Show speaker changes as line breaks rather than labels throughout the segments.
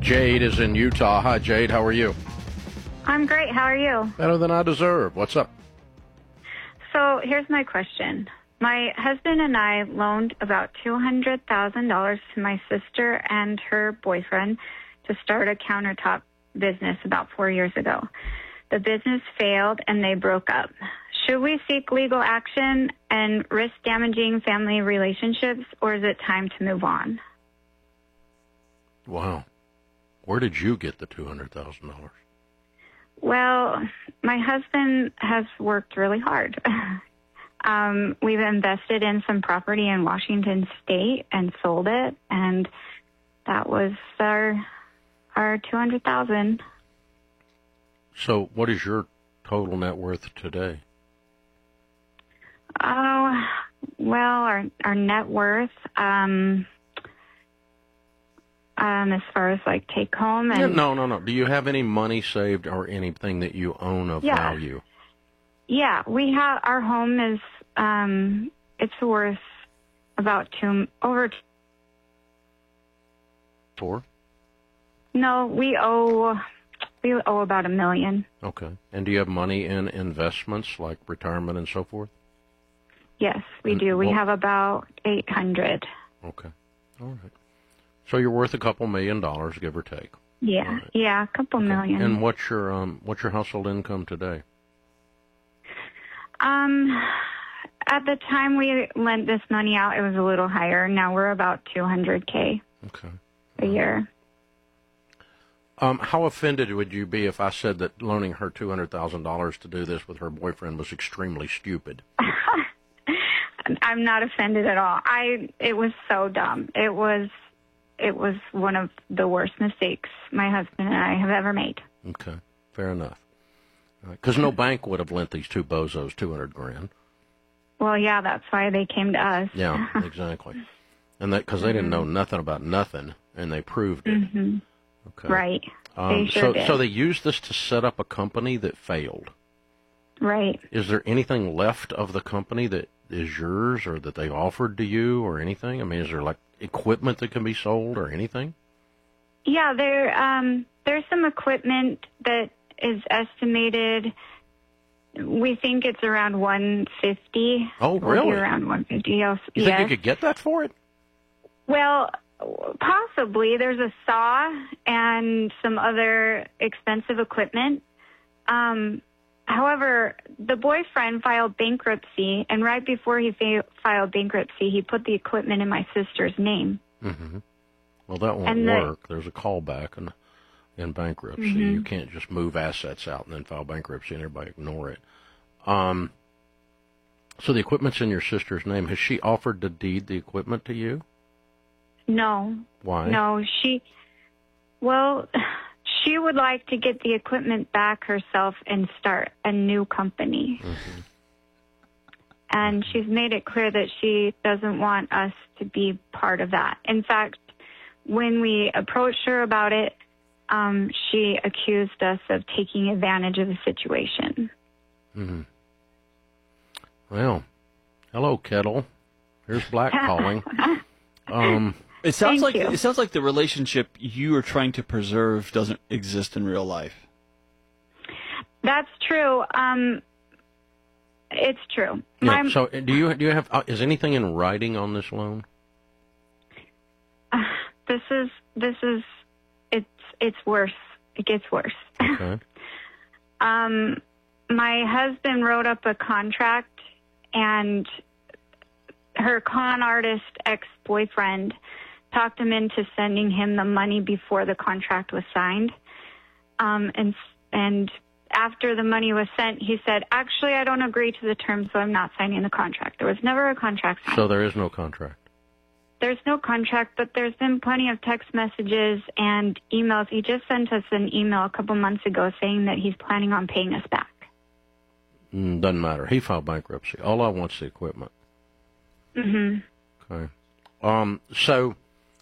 Jade is in Utah. Hi, Jade. How are you?
I'm great. How are you?
Better than I deserve. What's up?
So here's my question. My husband and I loaned about $200,000 to my sister and her boyfriend to start a countertop business about 4 years ago. The business failed and they broke up. Should we seek legal action and risk damaging family relationships, or is it time to move on?
Wow. Where did you get the $200,000?
Well, my husband has worked really hard. We've invested in some property in Washington State and sold it, and that was our $200,000.
So what is your total net worth today?
Oh, well, our net worth, as far as like take home and
No. Do you have any money saved or anything that you own of value?
Yeah, we have our home is it's worth about
Four?
No, we owe about $1 million.
Okay. And do you have money in investments like retirement and so forth?
Yes, we do. We have about $800.
Okay. All right. So you're worth a couple $1 million, give or take.
Yeah,
right.
Yeah, a couple million.
And what's your household income today?
At the time we lent this money out, it was a little higher. Now we're about $200K a year.
How offended would you be if I said that loaning her $200,000 to do this with her boyfriend was extremely stupid?
I'm not offended at all. It was so dumb. It was one of the worst mistakes my husband and I have ever made.
Okay, fair enough. Because no bank would have lent these two bozos $200,000.
Well, yeah, that's why they came to us.
Yeah, exactly. And that because they didn't know nothing about nothing, and they proved it.
Mm-hmm.
Okay.
Right. They sure did.
So they used this to set up a company that failed.
Right.
Is there anything left of the company that is yours or that they offered to you or anything? I mean, is there like equipment that can be sold or anything?
Yeah, there's some equipment that is estimated. We think it's around $150.
Oh, really?
Around $150. Yes.
You think you could get that for it?
Well, possibly. There's a saw and some other expensive equipment. However, the boyfriend filed bankruptcy, and right before he filed bankruptcy, he put the equipment in my sister's name.
Mm-hmm. Well, that won't work. There's a callback in bankruptcy.
Mm-hmm.
You can't just move assets out and then file bankruptcy and everybody ignore it. So the equipment's in your sister's name. Has she offered to deed the equipment to you?
No.
Why?
No, she would like to get the equipment back herself and start a new company.
Mm-hmm.
And she's made it clear that she doesn't want us to be part of that. In fact, when we approached her about it, she accused us of taking advantage of the situation.
Mm-hmm. Well, hello, Kettle. Here's Black calling.
It sounds like the relationship you are trying to preserve doesn't exist in real life.
That's true. It's true.
Yeah, so do you have is anything in writing on this loan?
It's worse. It gets worse.
Okay.
My husband wrote up a contract, and her con artist ex-boyfriend talked him into sending him the money before the contract was signed. And after the money was sent, he said, actually, I don't agree to the terms, so I'm not signing the contract. There was never a contract signed.
So there is no contract?
There's no contract, but there's been plenty of text messages and emails. He just sent us an email a couple months ago saying that he's planning on paying us back.
Doesn't matter. He filed bankruptcy. All I want is the equipment.
Mm-hmm.
Okay. So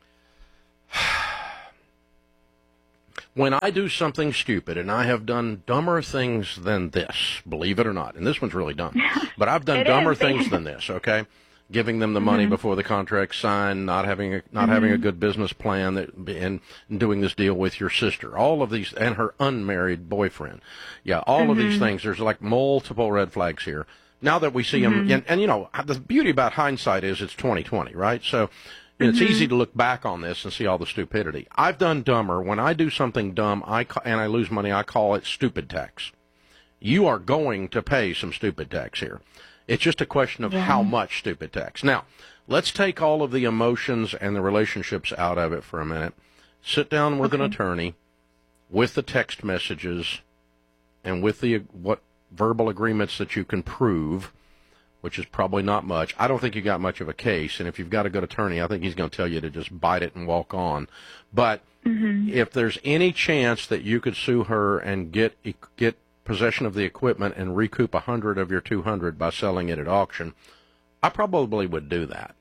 when I do something stupid, and I have done dumber things than this, believe it or not, and this one's really dumb, but I've done dumber things than this, okay? giving them the money before the contract's signed, not having a good business plan, and doing this deal with your sister. All of these, and her unmarried boyfriend. Yeah, all of these things. There's like multiple red flags here. Now that we see them, and you know, the beauty about hindsight is it's 2020, right? So it's easy to look back on this and see all the stupidity. I've done dumber. When I do something dumb and I lose money, I call it stupid tax. You are going to pay some stupid tax here. It's just a question of how much stupid tax. Now, let's take all of the emotions and the relationships out of it for a minute. Sit down with an attorney, with the text messages, and with the what verbal agreements that you can prove, which is probably not much. I don't think you got much of a case, and if you've got a good attorney, I think he's going to tell you to just bite it and walk on. But if there's any chance that you could sue her and get possession of the equipment and recoup 100 of your 200 by selling it at auction, I probably would do that.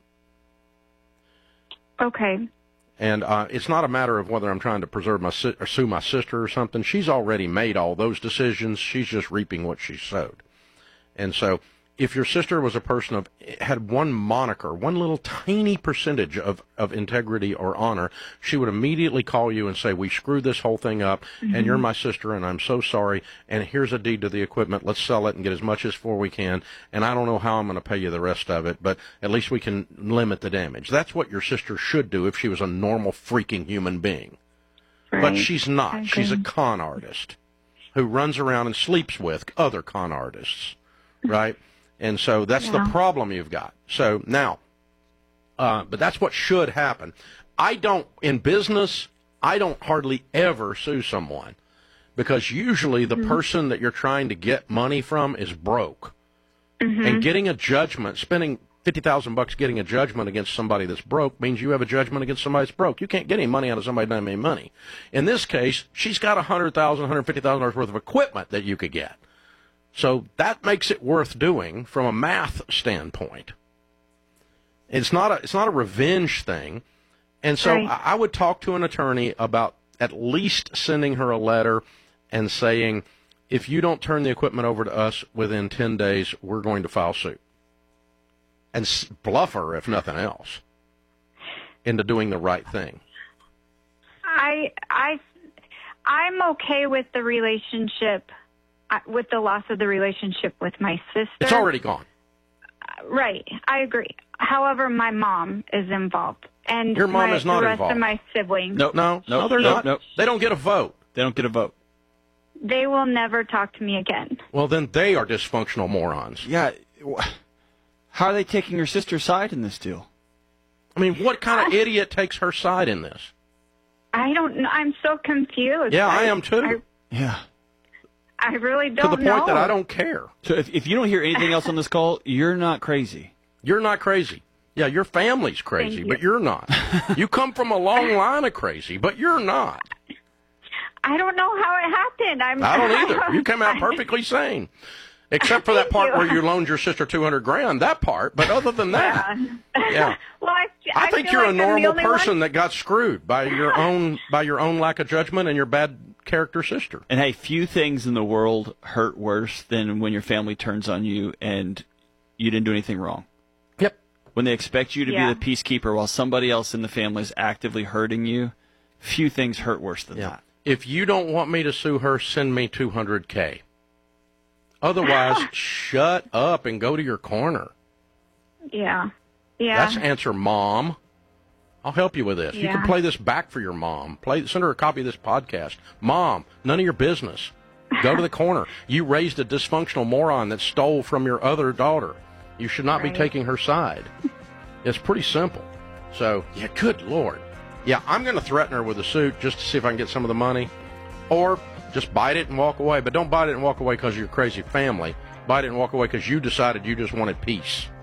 Okay.
And it's not a matter of whether I'm trying to preserve or sue my sister or something. She's already made all those decisions. She's just reaping what she sowed. And so if your sister was a person had one moniker, one little tiny percentage of integrity or honor, she would immediately call you and say, we screwed this whole thing up, and you're my sister, and I'm so sorry, and here's a deed to the equipment. Let's sell it and get as much as we can, and I don't know how I'm going to pay you the rest of it, but at least we can limit the damage. That's what your sister should do if she was a normal freaking human being. Right. But she's not. She's a con artist who runs around and sleeps with other con artists, right? And so that's the problem you've got. So now, but that's what should happen. In business, I don't hardly ever sue someone because usually the person that you're trying to get money from is broke. And getting a judgment, spending $50,000 getting a judgment against somebody that's broke means you have a judgment against somebody that's broke. You can't get any money out of somebody that doesn't make money. In this case, she's got $100,000, $150,000 worth of equipment that you could get. So that makes it worth doing from a math standpoint. It's not a revenge thing. And so I would talk to an attorney about at least sending her a letter and saying, if you don't turn the equipment over to us within 10 days, we're going to file suit. And bluff her, if nothing else, into doing the right thing.
I'm okay with the relationship, with the loss of the relationship with my sister.
It's already gone.
Right. I agree. However, my mom is involved. And
your mom is not involved.
The rest of my siblings.
No, they're not. Nope. They don't get a vote.
They don't get a vote.
They will never talk to me again.
Well, then they are dysfunctional morons.
Yeah. How are they taking your sister's side in this deal?
I mean, what kind of idiot takes her side in this?
I don't know. I'm so confused.
Yeah, I am too.
I really don't know.
To the point that I don't care.
So if you don't hear anything else on this call, you're not crazy.
You're not crazy. Yeah, your family's crazy, but you're not. You come from a long line of crazy, but you're not.
I don't know how it happened.
I don't either. You came out perfectly sane. Except for that part where you loaned your sister $200,000, that part. But other than that,
Well,
I think you're a normal person that got screwed by your own lack of judgment and your bad character sister.
And hey, few things in the world hurt worse than when your family turns on you and you didn't do anything wrong.
Yep.
When they expect you to be the peacekeeper while somebody else in the family is actively hurting you, few things hurt worse than that.
If you don't want me to sue her, send me $200K. Otherwise, shut up and go to your corner.
Yeah.
That's answer, Mom. I'll help you with this. You can play this back for your mom. Send her a copy of this podcast. Mom, none of your business. Go to the corner. You raised a dysfunctional moron that stole from your other daughter. You should not be taking her side. It's pretty simple. So, good Lord. Yeah, I'm going to threaten her with a suit just to see if I can get some of the money. Or just bite it and walk away. But don't bite it and walk away because of your crazy family. Bite it and walk away because you decided you just wanted peace.